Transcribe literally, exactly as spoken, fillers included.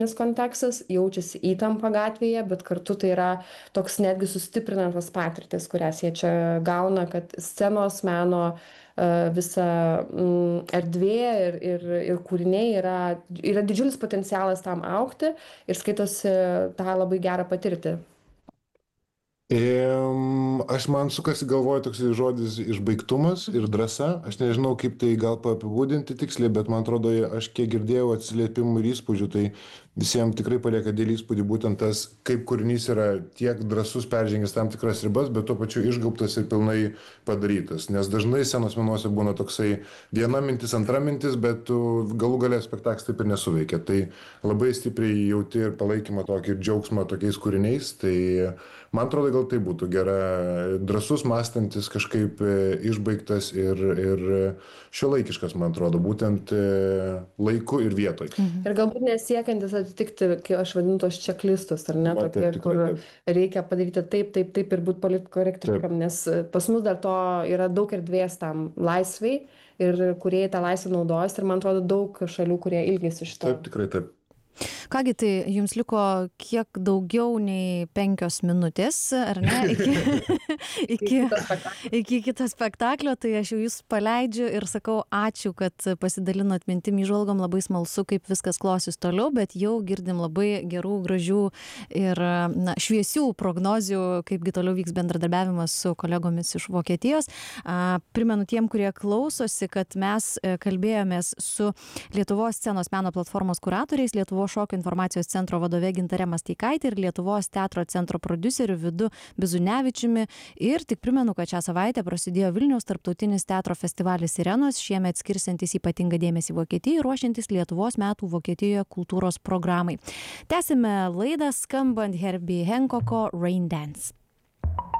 kontekstas, jaučiasi įtampa gatvėje, bet kartu tai yra toks netgi sustiprinantas patirtis, kurias jie čia gauna, kad scenos meno e, visa mm, erdvė ir, ir, ir kūriniai yra, yra didžiulis potencialas tam aukti ir skaitosi tą labai gerą patirti. Em, Aš man sukasi galvoju toks žodis išbaigtumas ir drąsa. Aš nežinau, kaip tai gal apibūdinti tiksliai, bet man atrodo, aš kiek girdėjau atsiliepimų ir įspūdžių, tai visiems tikrai palieka dėlį įspūdį būtent tas, kaip kūrinys yra tiek drąsus peržengęs tam tikras ribas, bet tuo pačiu išgaubtas ir pilnai padarytas. Nes dažnai scenos menuose būna toksai viena mintis, antra mintis, bet tu galų galę spektaklis taip ir nesuveikia. Tai labai stipriai jauti ir palaikymą tokį ir džiaugsmą tokiais kūriniais. Tai man atrodo, gal tai būtų gera, drąsus, mąstantis, kažkaip e, išbaigtas ir, ir šiuolaikiškas, man atrodo, būtent e, laiku ir vietoj. Mhm. Ir galbūt nesiekiantis atitikti, kai aš vadinu tos čeklistus, ar ne, Va, tokie, taip, tikrai, kur taip. reikia padaryti taip, taip, taip ir būti politkorektiškam, nes pas mus dar to yra daug erdvės tam laisvai ir kurie tą laisvę naudojasi ir man atrodo daug šalių, kurie ilgisi šito. Taip, tikrai taip. Kągi, tai jums liko kiek daugiau nei penkios minutės, ar ne, iki, iki, iki kito spektaklio, tai aš jau jūs paleidžiu ir sakau ačiū, kad pasidalinot mintim įžvalgom, labai smalsu, kaip viskas klosis toliau, bet jau girdim labai gerų, gražių ir na, šviesių prognozių, kaipgi toliau vyks bendradarbiavimas su kolegomis iš Vokietijos. A, primenu tiem, kurie klausosi, kad mes kalbėjomės su Lietuvos scenos meno platformos kuratoriais, Lietuvos šokio informacijos centro vadove Gintare Masteikaite ir Lietuvos teatro centro prodiuseriu Vidu Bizunevičiumi. Ir tik primenu, kad šią savaitę prasidėjo Vilniaus tarptautinis teatro festivalis Sirenos, šiemet skirsiantis ypatingą dėmesį Vokietijai, ruošiantis Lietuvos metų Vokietijoje kultūros programai. Tęsime laidą skambant Herbie Hancocko Rain Dance.